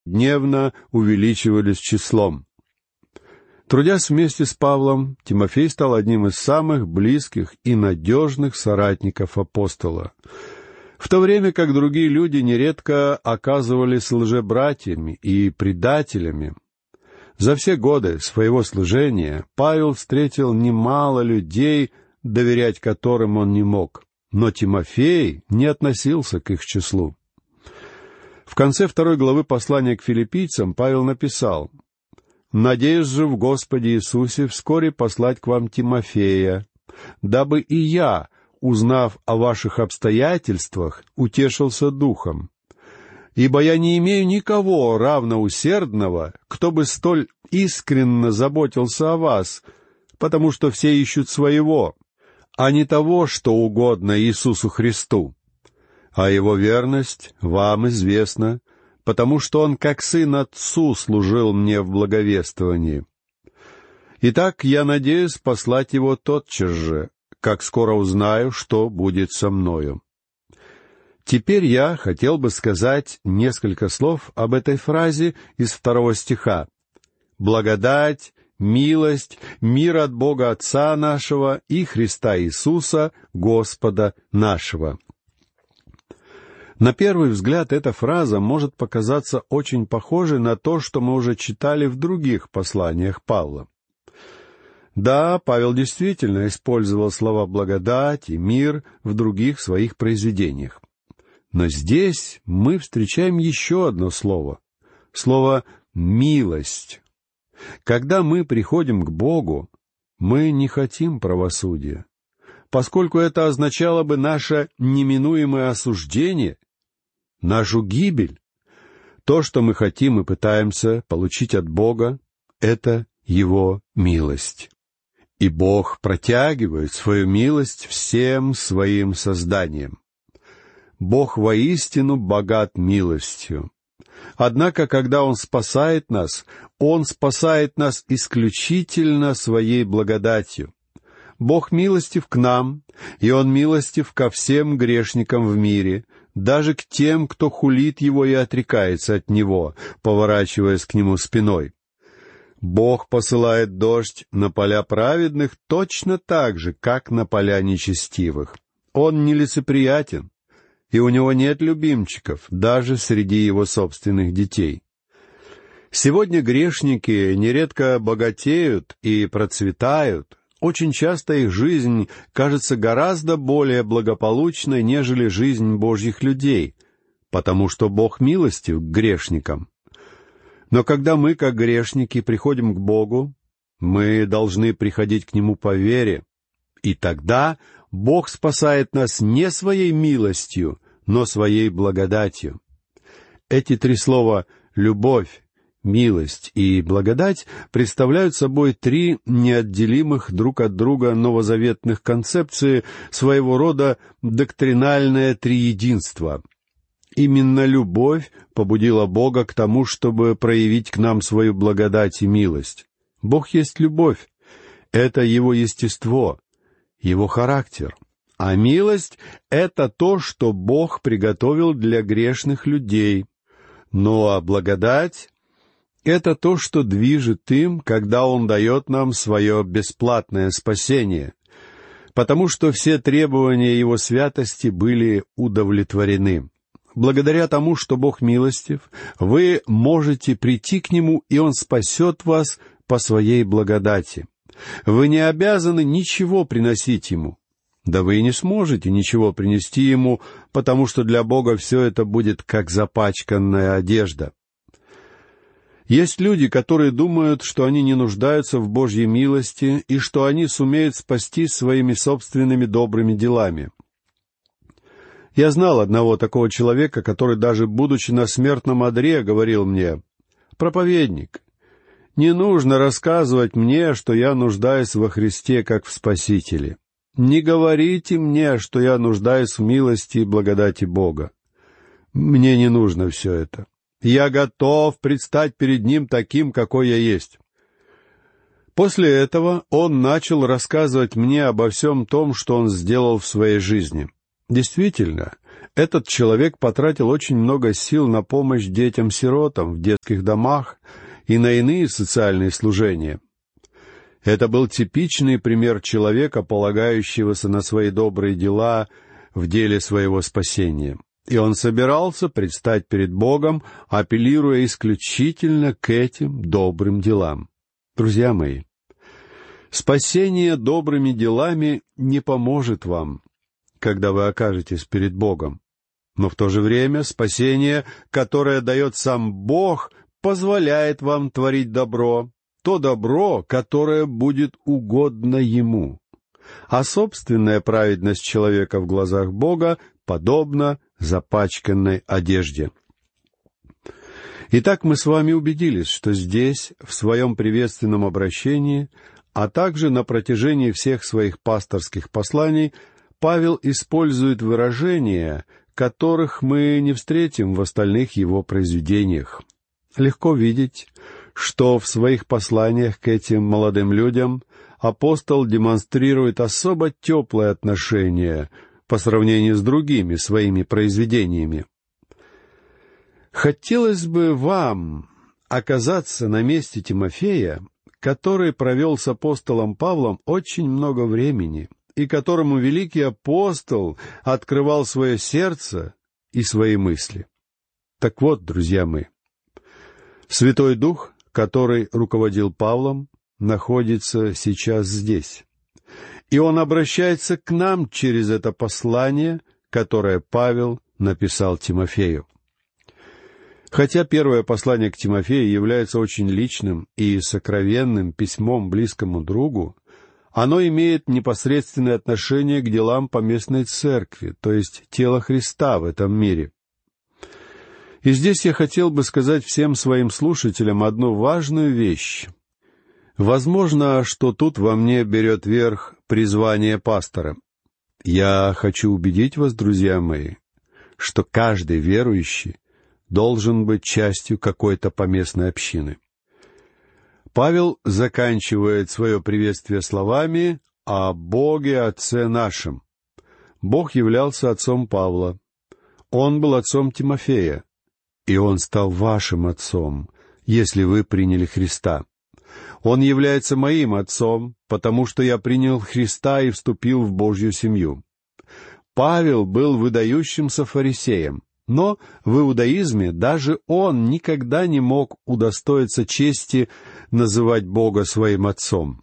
дневно увеличивались числом. Трудясь вместе с Павлом, Тимофей стал одним из самых близких и надежных соратников апостола, в то время как другие люди нередко оказывались лжебратьями и предателями. За все годы своего служения Павел встретил немало людей, доверять которым он не мог, но Тимофей не относился к их числу. В конце 2 главы послания к филиппийцам Павел написал: «Надеюсь же в Господе Иисусе вскоре послать к вам Тимофея, дабы и я, узнав о ваших обстоятельствах, утешился духом. Ибо я не имею никого равноусердного, кто бы столь искренно заботился о вас, потому что все ищут своего, а не того, что угодно Иисусу Христу. А его верность вам известна, потому что он как сын отцу служил мне в благовествовании. Итак, я надеюсь послать его тотчас же, как скоро узнаю, что будет со мною». Теперь я хотел бы сказать несколько слов об этой фразе из 2 стиха. «Благодать, милость, мир от Бога Отца нашего и Христа Иисуса, Господа нашего». На первый взгляд эта фраза может показаться очень похожей на то, что мы уже читали в других посланиях Павла. Да, Павел действительно использовал слова «благодать» и «мир» в других своих произведениях. Но здесь мы встречаем еще одно слово — слово «милость». Когда мы приходим к Богу, мы не хотим правосудия, поскольку это означало бы наше неминуемое осуждение, нашу гибель. То, что мы хотим и пытаемся получить от Бога, — это Его милость. И Бог протягивает свою милость всем своим созданиям. Бог воистину богат милостью. Однако, когда Он спасает нас исключительно Своей благодатью. Бог милостив к нам, и Он милостив ко всем грешникам в мире, даже к тем, кто хулит Его и отрекается от Него, поворачиваясь к Нему спиной. Бог посылает дождь на поля праведных точно так же, как на поля нечестивых. Он нелицеприятен, и у Него нет любимчиков, даже среди Его собственных детей. Сегодня грешники нередко богатеют и процветают. Очень часто их жизнь кажется гораздо более благополучной, нежели жизнь Божьих людей, потому что Бог милостив к грешникам. Но когда мы, как грешники, приходим к Богу, мы должны приходить к Нему по вере, и тогда Бог спасает нас не Своей милостью, но Своей благодатью. Эти 3 слова «любовь», «милость» и «благодать» представляют собой 3 неотделимых друг от друга новозаветных концепции, своего рода доктринальное триединство. Именно любовь побудила Бога к тому, чтобы проявить к нам свою благодать и милость. Бог есть любовь. Это Его естество, Его характер. А милость — это то, что Бог приготовил для грешных людей. Ну а благодать — это то, что движет им, когда Он дает нам свое бесплатное спасение, потому что все требования Его святости были удовлетворены. Благодаря тому, что Бог милостив, вы можете прийти к Нему, и Он спасет вас по Своей благодати. Вы не обязаны ничего приносить Ему. Да вы и не сможете ничего принести Ему, потому что для Бога все это будет как запачканная одежда. Есть люди, которые думают, что они не нуждаются в Божьей милости и что они сумеют спастись своими собственными добрыми делами. Я знал одного такого человека, который даже будучи на смертном одре, говорил мне: «Проповедник, не нужно рассказывать мне, что я нуждаюсь во Христе как в Спасителе. Не говорите мне, что я нуждаюсь в милости и благодати Бога. Мне не нужно все это. Я готов предстать перед Ним таким, какой я есть». После этого он начал рассказывать мне обо всем том, что он сделал в своей жизни. Действительно, этот человек потратил очень много сил на помощь детям-сиротам в детских домах и на иные социальные служения. Это был типичный пример человека, полагающегося на свои добрые дела в деле своего спасения. И он собирался предстать перед Богом, апеллируя исключительно к этим добрым делам. Друзья мои, спасение добрыми делами не поможет вам, когда вы окажетесь перед Богом. Но в то же время спасение, которое дает сам Бог, позволяет вам творить добро, то добро, которое будет угодно Ему. А собственная праведность человека в глазах Бога подобна запачканной одежде. Итак, мы с вами убедились, что здесь, в своем приветственном обращении, а также на протяжении всех своих пасторских посланий, Павел использует выражения, которых мы не встретим в остальных его произведениях. Легко видеть, что в своих посланиях к этим молодым людям апостол демонстрирует особо теплое отношение по сравнению с другими своими произведениями. Хотелось бы вам оказаться на месте Тимофея, который провел с апостолом Павлом очень много времени, и которому великий апостол открывал свое сердце и свои мысли. Так вот, друзья мои, Святой Дух, который руководил Павлом, находится сейчас здесь. И он обращается к нам через это послание, которое Павел написал Тимофею. Хотя первое послание к Тимофею является очень личным и сокровенным письмом близкому другу, оно имеет непосредственное отношение к делам поместной церкви, то есть тела Христа в этом мире. И здесь я хотел бы сказать всем своим слушателям одну важную вещь. Возможно, что тут во мне берет верх призвание пастора. Я хочу убедить вас, друзья мои, что каждый верующий должен быть частью какой-то поместной общины. Павел заканчивает свое приветствие словами о Боге Отце нашем. Бог являлся отцом Павла. Он был отцом Тимофея. И он стал вашим отцом, если вы приняли Христа. Он является моим отцом, потому что я принял Христа и вступил в Божью семью. Павел был выдающимся фарисеем, но в иудаизме даже он никогда не мог удостоиться чести называть Бога своим отцом.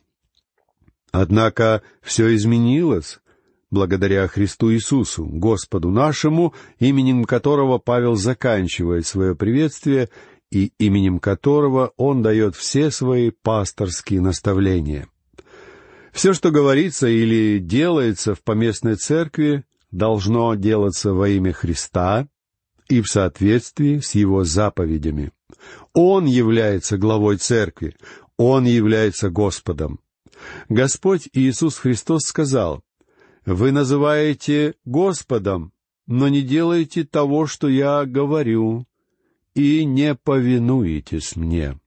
Однако все изменилось благодаря Христу Иисусу, Господу нашему, именем которого Павел заканчивает свое приветствие и именем которого он дает все свои пасторские наставления. Все, что говорится или делается в поместной церкви, должно делаться во имя Христа и в соответствии с Его заповедями. Он является главой церкви, Он является Господом. Господь Иисус Христос сказал: «Вы называете Господом, но не делаете того, что я говорю, и не повинуетесь мне».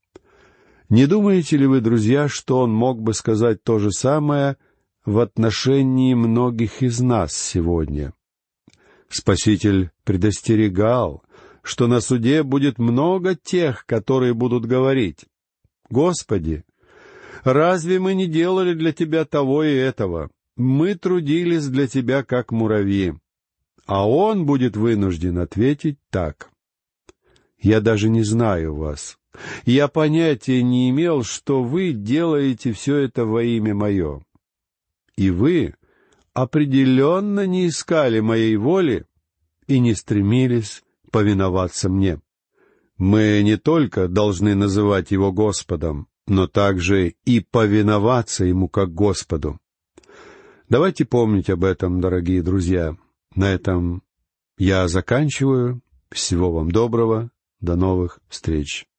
Не думаете ли вы, друзья, что он мог бы сказать то же самое в отношении многих из нас сегодня? Спаситель предостерегал, что на суде будет много тех, которые будут говорить: «Господи, разве мы не делали для Тебя того и этого? Мы трудились для Тебя, как муравьи». А он будет вынужден ответить так: «Я даже не знаю вас. Я понятия не имел, что вы делаете все это во имя мое. И вы определенно не искали моей воли и не стремились повиноваться мне». Мы не только должны называть Его Господом, но также и повиноваться Ему как Господу. Давайте помнить об этом, дорогие друзья. На этом я заканчиваю. Всего вам доброго. До новых встреч.